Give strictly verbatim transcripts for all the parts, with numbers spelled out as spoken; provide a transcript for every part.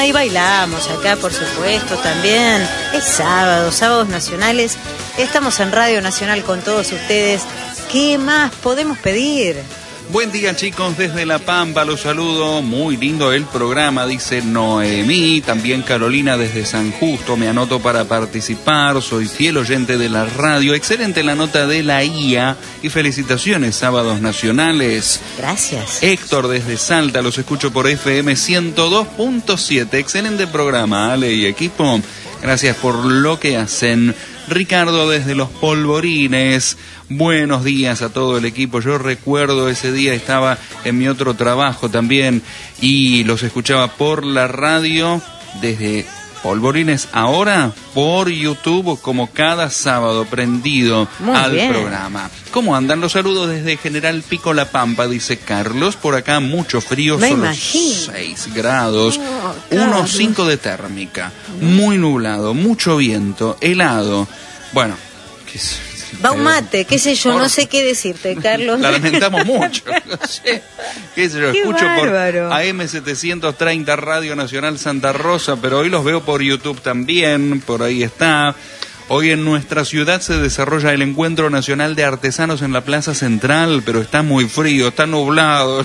Y bailamos acá, por supuesto, también. Es sábado, sábados nacionales. Estamos en Radio Nacional con todos ustedes. ¿Qué más podemos pedir? Buen día, chicos, desde La Pampa los saludo. Muy lindo el programa, dice Noemí. También Carolina desde San Justo. Me anoto para participar. Soy fiel oyente de la radio. Excelente la nota de la I A. Y felicitaciones, sábados nacionales. Gracias. Héctor desde Salta. Los escucho por F M ciento dos punto siete. Excelente programa, Ale y equipo. Gracias por lo que hacen. Ricardo desde Los Polvorines. Buenos días a todo el equipo. Yo recuerdo ese día, estaba en mi otro trabajo también y los escuchaba por la radio desde Polvorines, ahora por YouTube, como cada sábado, prendido Muy al bien. programa. ¿Cómo andan? Los saludos desde General Pico La Pampa, dice Carlos. Por acá mucho frío, Me solo imagino. seis grados, Oh, uno coma Carlos. cinco de térmica, muy nublado, mucho viento, helado. Bueno, qué sé. Va un mate, qué sé yo, Por- no sé qué decirte, Carlos. La lamentamos mucho. No sé. ¿Qué sé yo? Qué Escucho bárbaro. por A M setecientos treinta Radio Nacional Santa Rosa, pero hoy los veo por YouTube también, por ahí está. Hoy en nuestra ciudad se desarrolla el Encuentro Nacional de Artesanos en la Plaza Central, pero está muy frío, está nublado.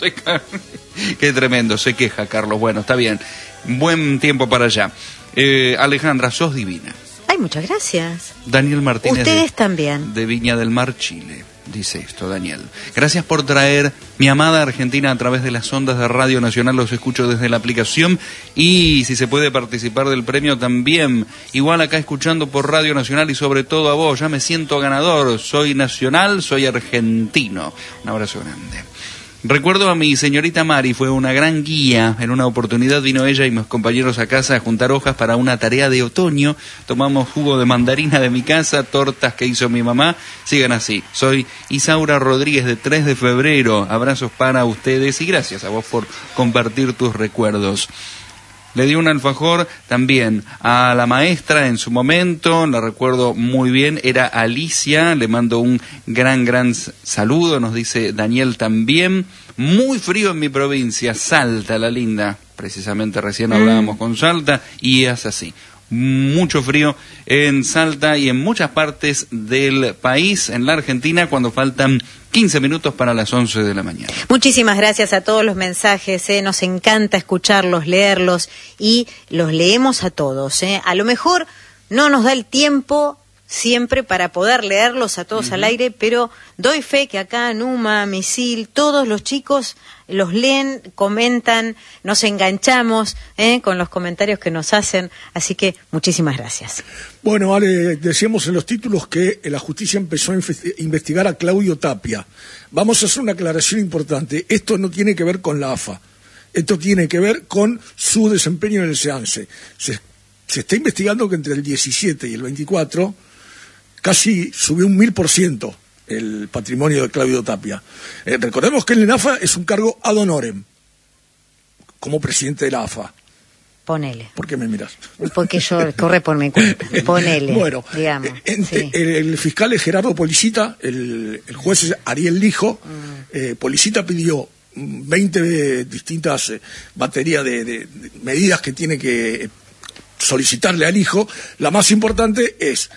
Qué tremendo, se queja Carlos. Bueno, está bien. Buen tiempo para allá. Eh, Alejandra, sos divina. Ay, muchas gracias. Daniel Martínez Ustedes de, también. de Viña del Mar, Chile. Dice esto, Daniel. Gracias por traer mi amada Argentina a través de las ondas de Radio Nacional. Los escucho desde la aplicación y si se puede participar del premio también. Igual acá escuchando por Radio Nacional y sobre todo a vos. Ya me siento ganador. Soy nacional, soy argentino. Un abrazo grande. Recuerdo a mi señorita Mari, fue una gran guía. En una oportunidad vino ella y mis compañeros a casa a juntar hojas para una tarea de otoño. Tomamos jugo de mandarina de mi casa, tortas que hizo mi mamá. Sigan así. Soy Isaura Rodríguez de tres de febrero. Abrazos para ustedes y gracias a vos por compartir tus recuerdos. Le di un alfajor también a la maestra en su momento, la recuerdo muy bien, era Alicia, le mando un gran, gran saludo, nos dice Daniel también. Muy frío en mi provincia, Salta, la linda, precisamente recién hablábamos con Salta, y es así. Mucho frío en Salta y en muchas partes del país, en la Argentina, cuando faltan quince minutos para las once de la mañana. Muchísimas gracias a todos los mensajes, ¿eh? Nos encanta escucharlos, leerlos y los leemos a todos, ¿eh? A lo mejor no nos da el tiempo siempre para poder leerlos a todos uh-huh. al aire, pero doy fe que acá Numa, Misil, todos los chicos los leen, comentan, nos enganchamos ¿eh? con los comentarios que nos hacen, así que muchísimas gracias. Bueno, Ale, decíamos en los títulos que la justicia empezó a investigar a Claudio Tapia. Vamos a hacer una aclaración importante. Esto no tiene que ver con la A F A. Esto tiene que ver con su desempeño en el SEANSE. Se, se está investigando que entre el diecisiete y el veinticuatro casi subió un mil por ciento el patrimonio de Claudio Tapia. Eh, recordemos que en la A F A es un cargo ad honorem, como presidente de la A F A. Ponele. ¿Por qué me miras? Porque yo corre por mi cuenta. Ponele. Bueno, digamos. En, sí. el, el fiscal es Gerardo Policita, el, el juez es Ariel Lijo. Mm. Eh, Policita pidió veinte distintas eh, baterías de, de, de medidas que tiene que solicitarle al hijo. La más importante es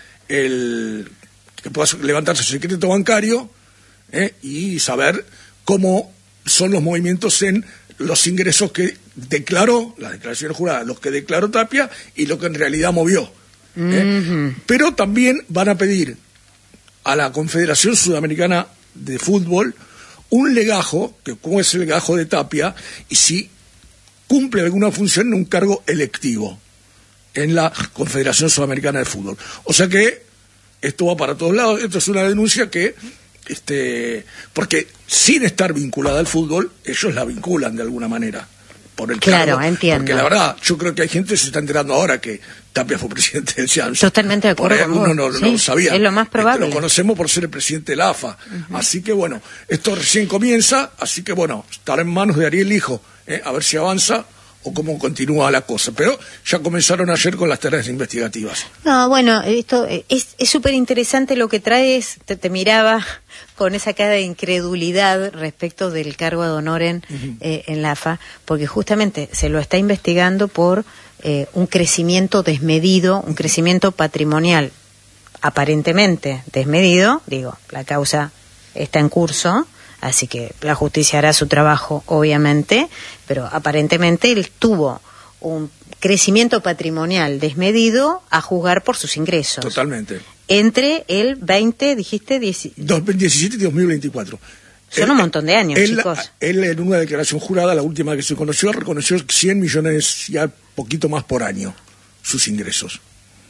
el que pueda levantarse su secreto bancario eh, y saber cómo son los movimientos en los ingresos que declaró, las declaraciones juradas, los que declaró Tapia y lo que en realidad movió. ¿eh? Uh-huh. Pero también van a pedir a la Confederación Sudamericana de Fútbol un legajo, que cómo es el legajo de Tapia, y si cumple alguna función en un cargo electivo en la Confederación Sudamericana de Fútbol. O sea que esto va para todos lados. Esto es una denuncia que, este, porque sin estar vinculada al fútbol, ellos la vinculan de alguna manera. Por el claro, cargo, entiendo. Porque la verdad, yo creo que hay gente que se está enterando ahora que Tapia fue presidente del SEANSE. Totalmente de acuerdo con vos. Uno no, no sí, lo sabía. Es lo más probable. Este, lo conocemos por ser el presidente de la A F A. Uh-huh. Así que bueno, esto recién comienza, así que bueno, estará en manos de Ariel Lijo, ¿eh? A ver si avanza o cómo continúa la cosa. Pero ya comenzaron ayer con las tareas investigativas. No, bueno, esto es súper interesante lo que traes. Te, te miraba con esa cara de incredulidad respecto del cargo ad honorem uh-huh. eh, en la A F A, porque justamente se lo está investigando por eh, un crecimiento desmedido, un crecimiento patrimonial aparentemente desmedido. Digo, la causa está en curso, así que la justicia hará su trabajo, obviamente, pero aparentemente él tuvo un crecimiento patrimonial desmedido a juzgar por sus ingresos. Totalmente. Entre el veinte, dijiste, dos mil diecisiete y dos mil veinticuatro. Son él, un montón de años, él, chicos. Él en una declaración jurada, la última que se conoció, reconoció cien millones, ya poquito más por año, sus ingresos.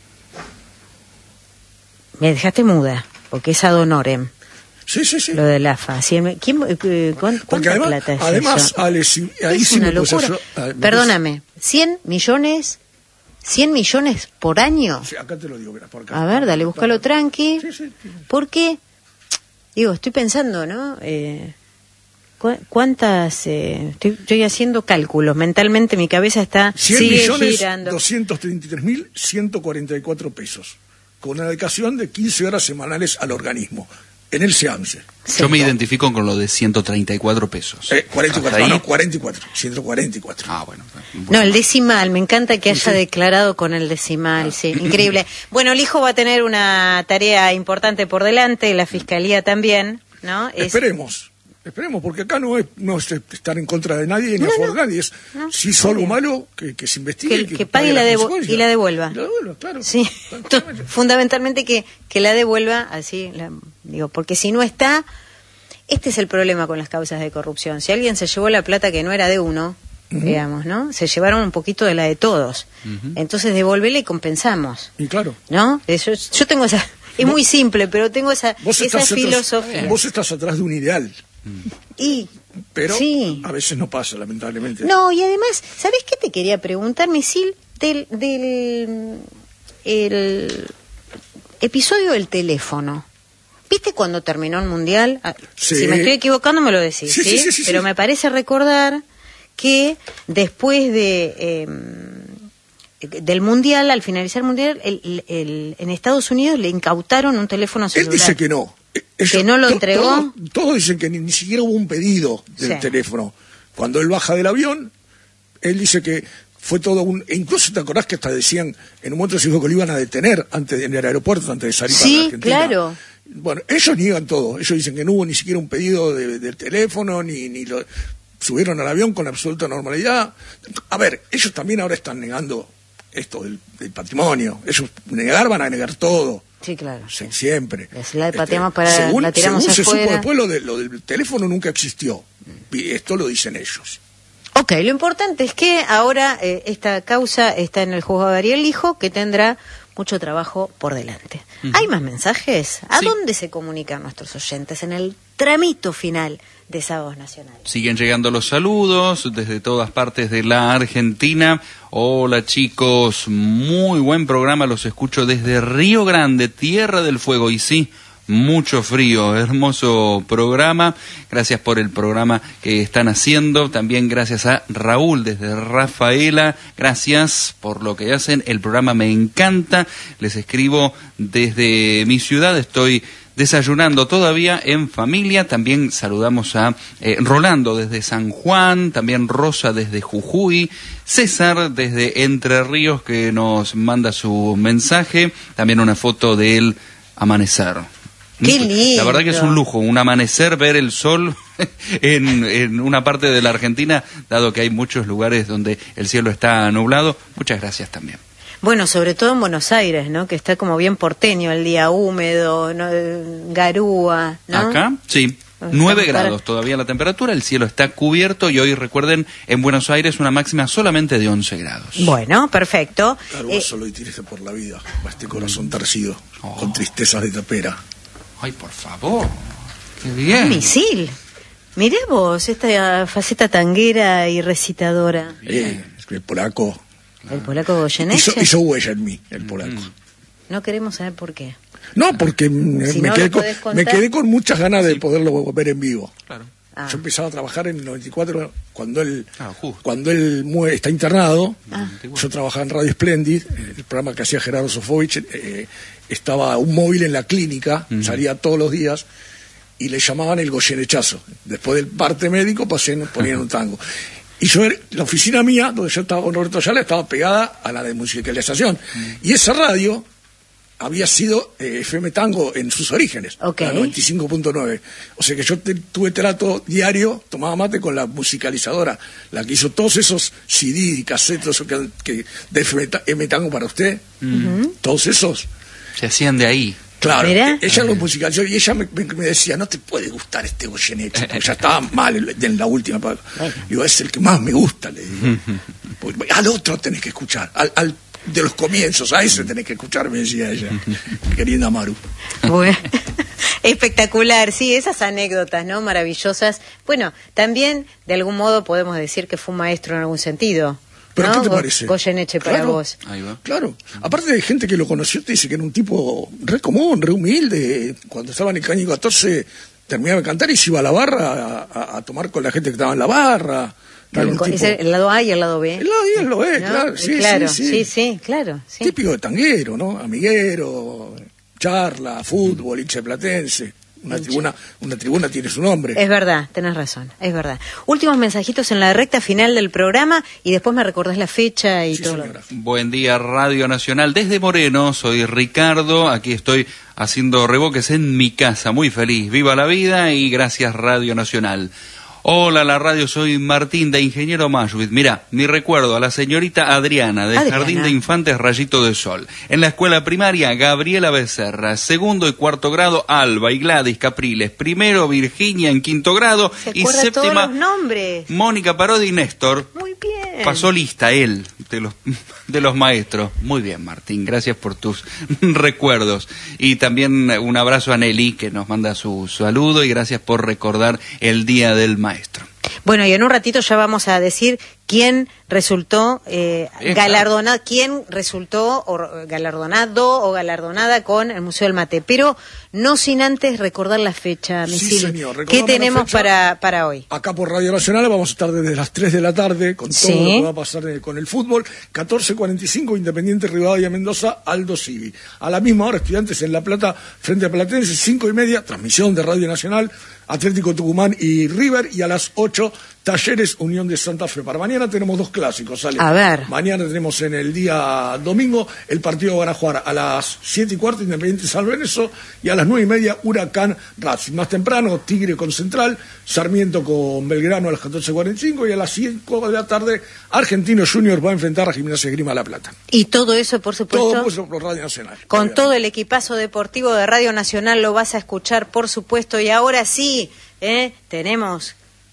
Me dejaste muda, porque es ad honorem. Sí, sí, sí. Lo del A F A. ¿Quién, eh, ¿Cuánta porque además, plata es además, eso? Ale, si, ahí es sí una me locura. yo, ah, Perdóname, ¿cien millones? ¿cien millones por año? Sí, acá te lo digo, mira, por acá. A ver, dale, búscalo tranqui. Sí, sí, sí. ¿Por qué? Digo, estoy pensando, ¿no? Eh, ¿cu ¿Cuántas? Eh, estoy, estoy haciendo cálculos. Mentalmente mi cabeza está cien sigue millones girando. doscientos treinta y tres mil ciento cuarenta y cuatro pesos, con una dedicación de quince horas semanales al organismo, en el SEAMSE. Sí. Yo me identifico con lo de ciento treinta y cuatro pesos. Eh, cuarenta y cuatro, no, no, cuarenta y cuatro, ciento cuarenta y cuatro. Ah, bueno. No, el decimal, me encanta que haya sí. declarado con el decimal, sí, increíble. Bueno, el hijo va a tener una tarea importante por delante, la fiscalía también, ¿no? Es... Esperemos, esperemos, porque acá no es, no es estar en contra de nadie ni no, a favor no, de nadie, es no, si hizo algo malo, que, que se investigue. Que, que, que pague y la, devo y la devuelva. Y la devuelva, claro. Sí, fundamentalmente que, que la devuelva, así, la, digo, porque si no está, este es el problema con las causas de corrupción. Si alguien se llevó la plata que no era de uno, uh-huh. digamos, ¿no? Se llevaron un poquito de la de todos. Uh-huh. Entonces devolvele y compensamos. Y claro. ¿No? Eso, yo tengo esa, es muy simple, pero tengo esa, esa filosofía. Vos estás atrás de un ideal. Y pero sí. a veces no pasa, lamentablemente. No, y además, ¿sabés qué te quería preguntar, Misil? Del, del el episodio del teléfono. ¿Viste cuando terminó el Mundial? Sí. Si me estoy equivocando me lo decís, sí, ¿sí? sí, sí, sí Pero sí. me parece recordar que después de eh, del Mundial, al finalizar el Mundial, el, el, el, en Estados Unidos le incautaron un teléfono celular. Él dice que no. Ellos, ¿Que no lo entregó? Todos, todos dicen que ni, ni siquiera hubo un pedido del sí. teléfono. Cuando él baja del avión, él dice que fue todo un... E incluso te acordás que hasta decían, en un momento se dijo que lo iban a detener antes de, en el aeropuerto, antes de salir sí, para la Argentina. Claro. Bueno, ellos niegan todo. Ellos dicen que no hubo ni siquiera un pedido de, del teléfono, ni, ni lo... Subieron al avión con absoluta normalidad. A ver, ellos también ahora están negando esto del, del patrimonio. Ellos negar van a negar todo. Sí, claro. Sí, siempre. Si la pateamos para según, la tiramos según afuera. se supo después, lo, de, lo del teléfono nunca existió. Y esto lo dicen ellos. Ok, lo importante es que ahora eh, esta causa está en el juzgado de Ariel Lijo, que tendrá mucho trabajo por delante. Uh-huh. ¿Hay más mensajes? ¿A sí. dónde se comunican nuestros oyentes en el tramito final de Sábados Nacionales? Siguen llegando los saludos desde todas partes de la Argentina. Hola chicos, muy buen programa, los escucho desde Río Grande, Tierra del Fuego, y sí, mucho frío, hermoso programa, gracias por el programa que están haciendo, también gracias a Raúl desde Rafaela, gracias por lo que hacen, el programa me encanta, les escribo desde mi ciudad, estoy desayunando todavía en familia, también saludamos a eh, Rolando desde San Juan, también Rosa desde Jujuy, César desde Entre Ríos que nos manda su mensaje, también una foto del amanecer. ¡Qué lindo! La verdad que es un lujo, un amanecer, ver el sol en, en una parte de la Argentina, dado que hay muchos lugares donde el cielo está nublado. Muchas gracias también. Bueno, sobre todo en Buenos Aires, ¿no? Que está como bien porteño el día, húmedo, ¿no? Garúa, ¿no? Acá, sí. Nueve grados todavía la temperatura, el cielo está cubierto y hoy, recuerden, en Buenos Aires una máxima solamente de once grados. Bueno, perfecto. Garúa eh, solo y tírese por la vida, va este corazón torcido, oh. con tristezas de tapera. Ay, por favor, qué bien. Misil, mirá vos esta faceta tanguera y recitadora. Eh, el polaco. El polaco Goyeneche. Hizo, hizo huella en mí, el polaco. Mm. No queremos saber por qué. No, porque me, si me, no quedé con, me quedé con muchas ganas de sí. poderlo ver en vivo. Claro. Ah. Yo empezaba a trabajar en el noventa y cuatro cuando él, ah, cuando él muere, está internado. Ah. Yo trabajaba en Radio Splendid, el programa que hacía Gerardo Sofovich. Eh, estaba un móvil en la clínica, uh-huh. salía todos los días, y le llamaban el Goyenechazo. Después del parte médico ponían, ponían un tango. Y yo, la oficina mía, donde yo estaba con Roberto Ayala, estaba pegada a la de musicalización. Uh-huh. Y esa radio había sido eh, F M Tango en sus orígenes, okay. la noventa y cinco punto nueve. O sea que yo te, tuve trato diario, tomaba mate con la musicalizadora, la que hizo todos esos C D y casetos que, que, de F M Tango para usted, uh-huh. todos esos. Se hacían de ahí. Claro, ¿Mirá? ella lo musicalizó y ella me, me, me decía, no te puede gustar este Goyeneche, porque ya estaba mal en, en la última parte. Bueno. Digo, es el que más me gusta, le digo. Porque, al otro tenés que escuchar, al, al de los comienzos, a ese tenés que escuchar, me decía ella, querida Maru. Bueno, espectacular, sí, esas anécdotas, ¿no? Maravillosas. Bueno, también, de algún modo, podemos decir que fue un maestro en algún sentido. ¿Pero ¿no? qué te parece? Goyeneche para claro, vos. Ahí va. Claro. Aparte de gente que lo conoció, te dice que era un tipo re común, re humilde. Cuando estaba en el Caño catorce, terminaba de cantar y se iba a la barra a, a, a tomar con la gente que estaba en la barra. El, tipo, es el, el lado A y el lado B. El lado A y el lado B, ¿no? claro. Sí, claro, sí, sí, sí, sí, claro. Sí. Típico de tanguero, ¿no? Amiguero, charla, fútbol, hincha platense. Una tribuna, una tribuna tiene su nombre. Es verdad, tenés razón, es verdad. Últimos mensajitos en la recta final del programa y después me recordás la fecha y sí, todo. Señora. Buen día, Radio Nacional. Desde Moreno, soy Ricardo. Aquí estoy haciendo reboques en mi casa. Muy feliz. Viva la vida y gracias, Radio Nacional. Hola, la radio, soy Martín de Ingeniero Mashuit. Mirá, mi recuerdo a la señorita Adriana, del Adriana. Jardín de Infantes Rayito de Sol. En la escuela primaria, Gabriela Becerra. Segundo y cuarto grado, Alba y Gladys Capriles. Primero, Virginia en quinto grado. ¿Se y acuerda séptima, todos los nombres? Mónica Parodi y Néstor. Muy bien. Pasó lista él, de los, de los maestros. Muy bien, Martín, gracias por tus recuerdos. Y también un abrazo a Nelly, que nos manda su saludo, y gracias por recordar el Día del Maestro. Bueno, y en un ratito ya vamos a decir quién resultó eh, galardonado, quién resultó o, galardonado o galardonada con el Museo del Mate, pero no sin antes recordar la fecha, Misil. Sí, señor. ¿Qué tenemos para, para hoy? Acá por Radio Nacional vamos a estar desde las tres de la tarde con todo sí. lo que va a pasar con el fútbol. catorce cuarenta y cinco, Independiente Rivadavia Mendoza, Aldo Civi. A la misma hora, Estudiantes en La Plata, frente a Platense, cinco y media, transmisión de Radio Nacional, Atlético Tucumán y River, y a las ocho, Talleres Unión de Santa Fe. Para mañana tenemos dos clásicos, ¿sale? A ver. Mañana tenemos en el día domingo el partido van a jugar a las siete y cuarto, Independiente San Lorenzo, y a las nueve y media, Huracán Racing. Más temprano, Tigre con Central, Sarmiento con Belgrano a las catorce cuarenta y cinco, y a las cinco de la tarde, Argentino Junior va a enfrentar a Gimnasia Esgrima La Plata. Y todo eso, por supuesto, todo eso por Radio Nacional. Con obviamente. todo el equipazo deportivo de Radio Nacional lo vas a escuchar, por supuesto, y ahora sí, ¿eh? tenemos...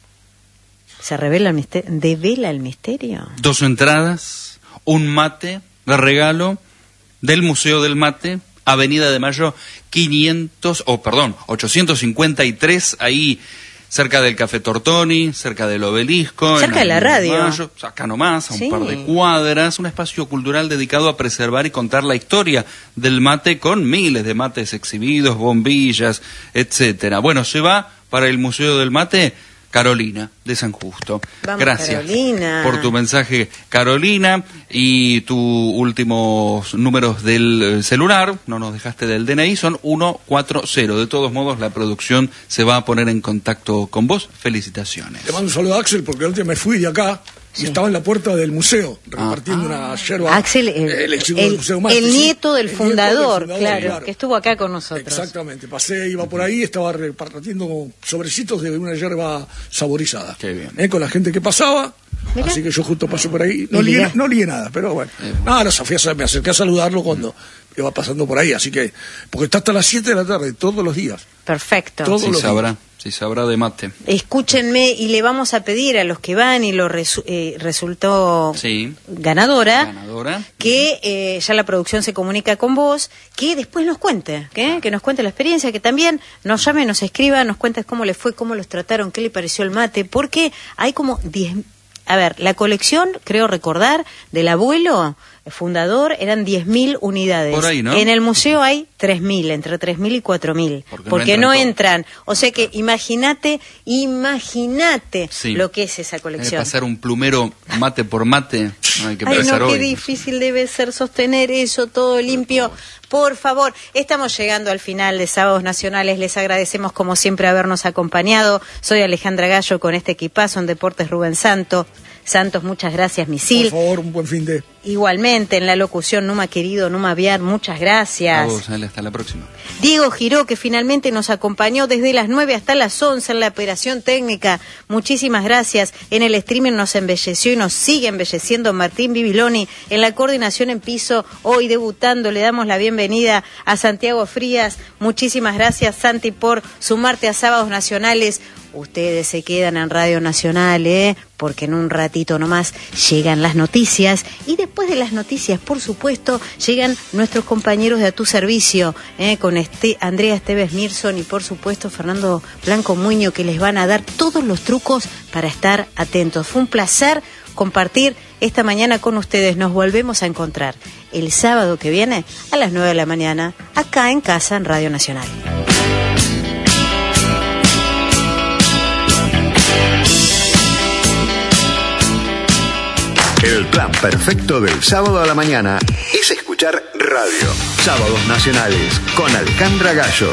¿Se revela el misterio? ¿Devela el misterio? Dos entradas, un mate de regalo del Museo del Mate, Avenida de Mayo quinientos, o oh, perdón, ochocientos cincuenta y tres, ahí cerca del Café Tortoni, cerca del Obelisco. Cerca de la radio. Mayo, acá nomás, a un sí. par de cuadras, un espacio cultural dedicado a preservar y contar la historia del mate con miles de mates exhibidos, bombillas, etcétera. Bueno, se va para el Museo del Mate Carolina de San Justo. Vamos, gracias Carolina. por tu mensaje, Carolina, y tus últimos números del celular, no nos dejaste del D N I, son ciento cuarenta. De todos modos, la producción se va a poner en contacto con vos. Felicitaciones. Le mando un saludo a Axel porque el otro día me fui de acá y sí. estaba en la puerta del museo repartiendo ah. una yerba. Axel, el, el, el, del museo Mate, el, sí. nieto, del el fundador, nieto del fundador, claro, claro, que estuvo acá con nosotros. Exactamente, pasé, iba por ahí, estaba repartiendo sobrecitos de una yerba saborizada. Qué bien. ¿Eh? Con la gente que pasaba. Mirá. Así que yo justo pasé por ahí. No lié, no lié nada, pero bueno. Eh. No, no, Sofía, me acerqué a saludarlo cuando mm. iba pasando por ahí. Así que, porque está hasta las siete de la tarde, todos los días. Perfecto. Todos sí los sabrá, días. sí sabrá de mate. Escúchenme y le vamos a pedir a los que van y lo resu eh, resultó sí. ganadora, ganadora, que eh, ya la producción se comunica con vos, que después nos cuente, ¿qué? que nos cuente la experiencia, que también nos llame, nos escriba, nos cuentes cómo le fue, cómo los trataron, qué le pareció el mate, porque hay como diez a ver, la colección, creo recordar, del abuelo fundador eran diez mil unidades. Por ahí, ¿no? En el museo hay tres mil, entre tres mil y cuatro mil. Porque, porque no, entran, no entran. O sea que imagínate, imagínate sí. lo que es esa colección. Hay que pasar un plumero mate por mate. No hay que Ay, no, hoy. qué difícil debe ser sostener eso todo limpio. Por favor, estamos llegando al final de Sábados Nacionales. Les agradecemos como siempre habernos acompañado. Soy Alejandra Gallo con este equipazo en Deportes Rubén Santo. Santos, muchas gracias, Misil. Por favor, un buen fin de... Igualmente, en la locución, Numa querido, Numa Viar, muchas gracias. A vos, Ale, hasta la próxima. Diego Giró, que finalmente nos acompañó desde las nueve hasta las once en la operación técnica. Muchísimas gracias. En el streaming nos embelleció y nos sigue embelleciendo Martín Bibiloni. En la coordinación en piso, hoy debutando, le damos la bienvenida a Santiago Frías. Muchísimas gracias, Santi, por sumarte a Sábados Nacionales. Ustedes se quedan en Radio Nacional, ¿eh? Porque en un ratito nomás llegan las noticias y después de las noticias, por supuesto, llegan nuestros compañeros de A Tu Servicio, ¿eh? Con este Andrea Esteves Mirson y por supuesto Fernando Blanco Muño, que les van a dar todos los trucos para estar atentos. Fue un placer compartir esta mañana con ustedes. Nos volvemos a encontrar el sábado que viene a las nueve de la mañana acá en casa en Radio Nacional. El plan perfecto del sábado a la mañana es escuchar radio. Sábados Nacionales con Alejandra Gallo.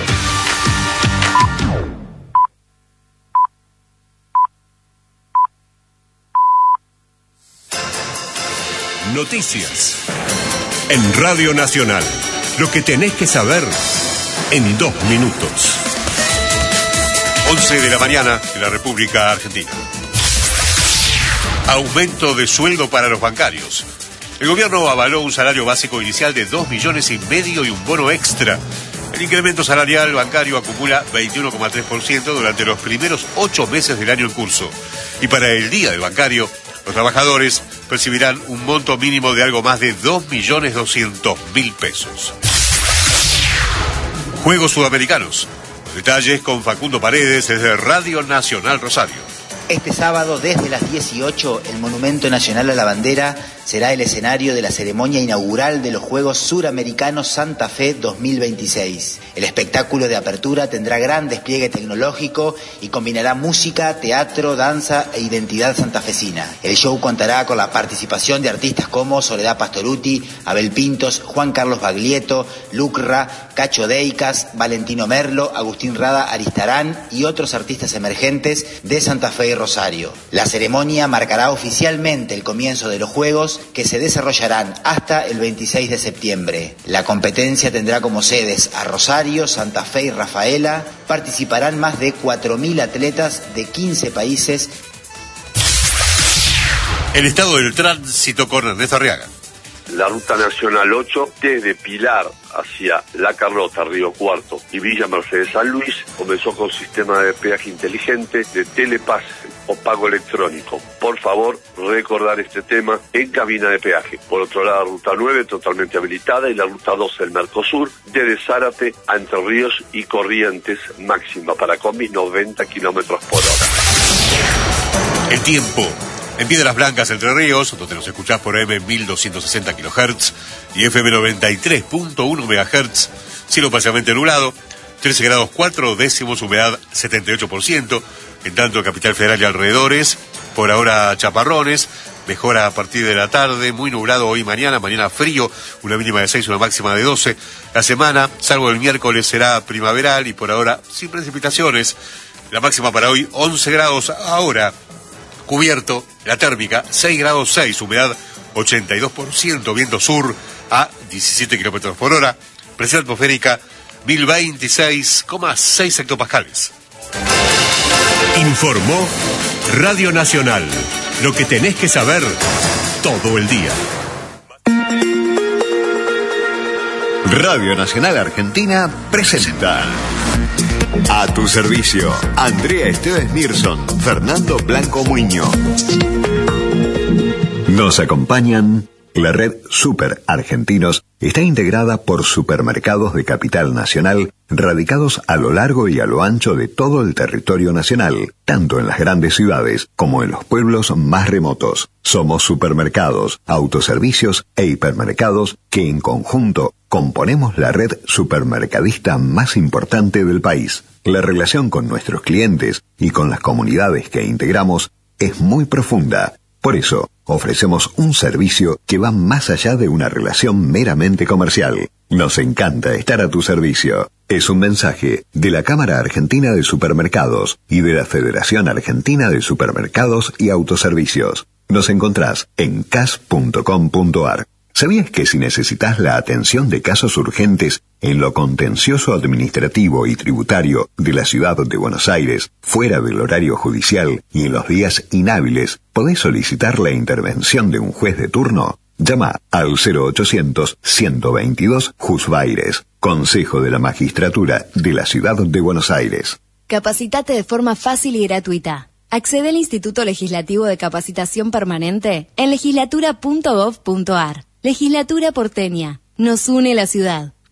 Noticias en Radio Nacional. Lo que tenés que saber en dos minutos. once de la mañana en la República Argentina. Aumento de sueldo para los bancarios. El gobierno avaló un salario básico inicial de dos millones y medio y un bono extra. El incremento salarial bancario acumula veintiuno coma tres por ciento durante los primeros ocho meses del año en curso. Y para el Día del Bancario, los trabajadores percibirán un monto mínimo de algo más de dos millones doscientos mil pesos. Juegos Sudamericanos. Los detalles con Facundo Paredes desde Radio Nacional Rosario. Este sábado, desde las dieciocho, el Monumento Nacional a la Bandera será el escenario de la ceremonia inaugural de los Juegos Suramericanos Santa Fe dos mil veintiséis. El espectáculo de apertura tendrá gran despliegue tecnológico y combinará música, teatro, danza e identidad santafesina. El show contará con la participación de artistas como Soledad Pastorutti, Abel Pintos, Juan Carlos Baglietto, Lucra, Cacho Deicas, Valentino Merlo, Agustín Rada Aristarán y otros artistas emergentes de Santa Fe y Rosario. La ceremonia marcará oficialmente el comienzo de los Juegos, que se desarrollarán hasta el veintiséis de septiembre. La competencia tendrá como sedes a Rosario, Santa Fe y Rafaela. Participarán más de cuatro mil atletas de quince países. El estado del tránsito con Ernesto Arriaga. La ruta nacional ocho, desde Pilar hacia La Carlota, Río Cuarto y Villa Mercedes San Luis, comenzó con sistema de peaje inteligente de telepase o pago electrónico. Por favor, recordar este tema en cabina de peaje. Por otro lado, ruta nueve totalmente habilitada y la ruta doce del Mercosur, desde Zárate a Entre Ríos y Corrientes, máxima para combis noventa kilómetros por hora. El tiempo. En Piedras Blancas, Entre Ríos, donde nos escuchás por A M mil doscientos sesenta kilohertz y F M noventa y tres punto uno megahertz, cielo parcialmente nublado, trece grados cuatro décimos, humedad setenta y ocho por ciento, en tanto Capital Federal y alrededores, por ahora chaparrones, mejora a partir de la tarde, muy nublado hoy y mañana, mañana frío, una mínima de seis, una máxima de doce, la semana, salvo el miércoles, será primaveral y por ahora sin precipitaciones, la máxima para hoy once grados ahora, cubierto, la térmica seis grados seis, humedad ochenta y dos por ciento, viento sur a diecisiete kilómetros por hora, presión atmosférica mil veintiséis coma seis hectopascales. Informó Radio Nacional, lo que tenés que saber todo el día. Radio Nacional Argentina presenta A Tu Servicio, Andrea Esteves Mirson, Fernando Blanco Muño. Nos acompañan La red Super Argentinos está integrada por supermercados de capital nacional radicados a lo largo y a lo ancho de todo el territorio nacional, tanto en las grandes ciudades como en los pueblos más remotos. Somos supermercados, autoservicios e hipermercados que en conjunto componemos la red supermercadista más importante del país. La relación con nuestros clientes y con las comunidades que integramos es muy profunda. Por eso, ofrecemos un servicio que va más allá de una relación meramente comercial. Nos encanta estar a tu servicio. Es un mensaje de la Cámara Argentina de Supermercados y de la Federación Argentina de Supermercados y Autoservicios. Nos encontrás en c a s punto com punto a r. ¿Sabías que si necesitas la atención de casos urgentes en lo contencioso administrativo y tributario de la ciudad de Buenos Aires, fuera del horario judicial y en los días inhábiles, podés solicitar la intervención de un juez de turno? Llama al cero ochocientos, ciento veintidós, Jusbaires, Consejo de la Magistratura de la Ciudad de Buenos Aires. Capacitate de forma fácil y gratuita. Accede al Instituto Legislativo de Capacitación Permanente en legislatura punto gov punto a r. Legislatura porteña. Nos une la ciudad.